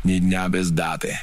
ни дня без даты.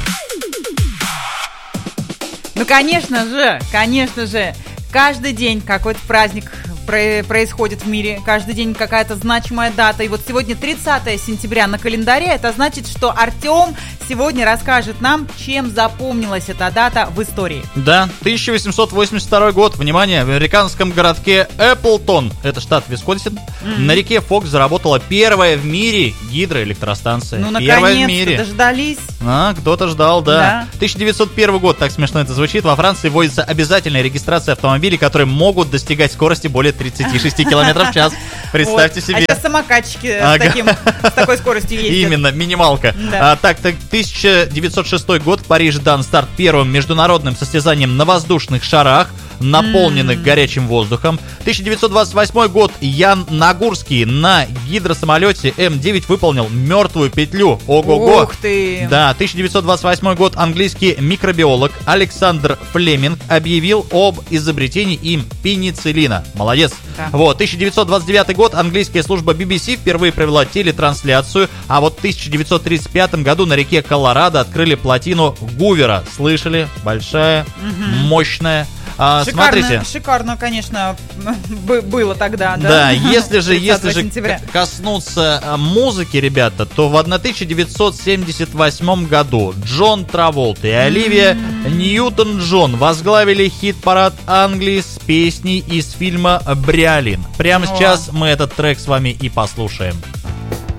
Ну, конечно же, каждый день какой-то праздник происходит в мире, каждый день какая-то значимая дата. И вот сегодня 30 сентября на календаре, это значит, что Артем сегодня расскажет нам, чем запомнилась эта дата в истории. Да, 1882 год, внимание, в американском городке Эпплтон, это штат Висконсин, на реке Фокс заработала первая в мире гидроэлектростанция. Ну, первая в наконец-то, мире. дождались. Кто-то ждал, да. 1901 год, так смешно это звучит, во Франции вводится обязательная регистрация автомобилей, которые могут достигать скорости более 36 км в час. Представьте Вот. себе. А сейчас самокатчики с такой скоростью ездят. Именно, минималка. Да. 1906 год, в Париже дан старт первым международным состязанием на воздушных шарах, наполненных горячим воздухом. 1928 год, Ян Нагурский на гидросамолете М9 выполнил мертвую петлю. Ого-го! Ух ты! Да, 1928 год, английский микробиолог Александр Флеминг объявил об изобретении им пенициллина. Молодец! Да. Вот, 1929 год, английская служба BBC впервые провела телетрансляцию, а вот в 1935 году на реке Колорадо открыли плотину Гувера. Слышали? Большая, мощная. Смотрите. Шикарно, конечно, было тогда, да? Да, если же сентября. коснуться музыки, ребята, то в 1978 году Джон Траволта и Оливия Ньютон-Джон возглавили хит-парад Англии с песней из фильма «Бриолин». Прямо сейчас мы этот трек с вами и послушаем.